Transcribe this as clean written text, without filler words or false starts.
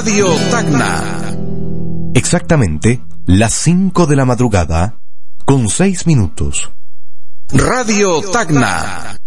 Radio Tacna. Exactamente las 5 de la madrugada, con 6 minutos. Radio Tacna.